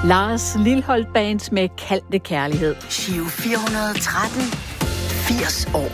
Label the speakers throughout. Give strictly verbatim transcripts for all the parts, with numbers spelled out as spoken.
Speaker 1: Lars Lilholt Band med Kaldte Kærlighed.
Speaker 2: Giro fire hundrede og tretten, firs år.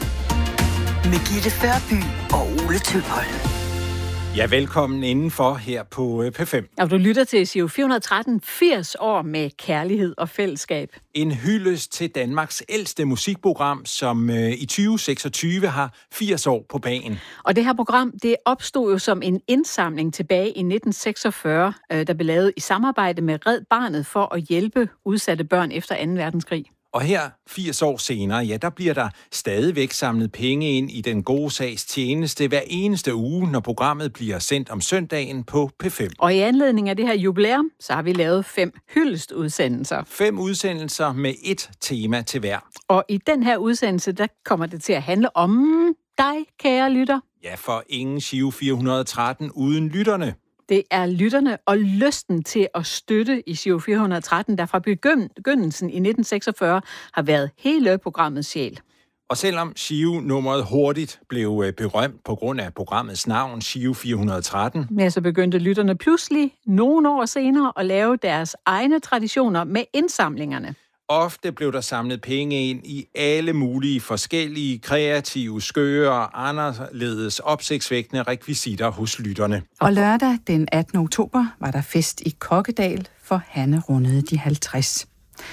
Speaker 2: Med Gitte Førby og Ole Tøpholm.
Speaker 3: Ja, velkommen indenfor her på P fem.
Speaker 1: Og du lytter til Giro fire hundrede og tretten, firs år med kærlighed og fællesskab.
Speaker 3: En hyldest til Danmarks ældste musikprogram, som øh, i tyve seksogtyve har firs år på bagen.
Speaker 1: Og det her program, det opstod jo som en indsamling tilbage i nitten seksogfyrre, øh, der blev lavet i samarbejde med Red Barnet for at hjælpe udsatte børn efter anden verdenskrig.
Speaker 3: Og her, firs år senere, ja, der bliver der stadigvæk samlet penge ind i den gode sags tjeneste hver eneste uge, når programmet bliver sendt om søndagen på P fem.
Speaker 1: Og i anledning af det her jubilæum, så har vi lavet fem hyldestudsendelser.
Speaker 3: Fem udsendelser med et tema til hver.
Speaker 1: Og i den her udsendelse, der kommer det til at handle om dig, kære lytter.
Speaker 3: Ja, for ingen Giro fire hundrede og tretten uden lytterne.
Speaker 1: Det er lytterne og lysten til at støtte i Giro fire hundrede og tretten, der fra begyndelsen i nitten seksogfyrre har været hele programmets sjæl.
Speaker 3: Og selvom Giro-nummeret hurtigt blev berømt på grund af programmets navn, Giro fire hundrede og tretten,
Speaker 1: ja, så begyndte lytterne pludselig nogle år senere at lave deres egne traditioner med indsamlingerne.
Speaker 3: Ofte blev der samlet penge ind i alle mulige forskellige, kreative, skøre og anderledes opsigtsvækkende rekvisitter hos lytterne.
Speaker 4: Og lørdag den attende oktober var der fest i Kokkedal, for Hanne rundede de halvtreds.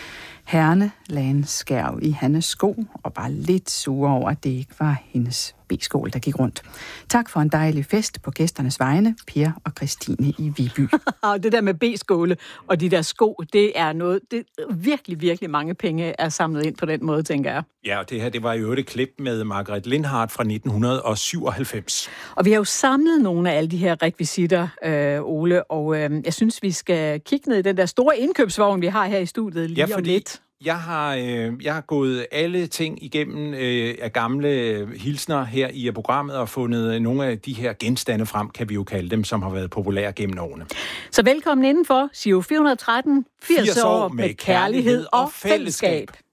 Speaker 4: Herrene lagde en skærv i Hannes sko og var lidt sure over, at det ikke var hendes B-skål, der gik rundt. Tak for en dejlig fest på gæsternes vegne, Per og Christine i Viby.
Speaker 1: Det der med B-skåle og de der sko, det er noget, det virkelig, virkelig mange penge er samlet ind på den måde, tænker jeg.
Speaker 3: Ja, og det her, det var jo et klip med Margaret Lindhardt fra nitten syvoghalvfems.
Speaker 1: Og vi har jo samlet nogle af alle de her rekvisitter, øh, Ole, og øh, jeg synes, vi skal kigge ned i den der store indkøbsvogn, vi har her i studiet lige
Speaker 3: ja,
Speaker 1: om lidt.
Speaker 3: Jeg har, øh, jeg har gået alle ting igennem øh, af gamle øh, hilsner her i programmet og fundet nogle af de her genstande frem, kan vi jo kalde dem, som har været populære gennem årene.
Speaker 1: Så velkommen indenfor Giro fire hundrede og tretten, firs år med kærlighed og fællesskab.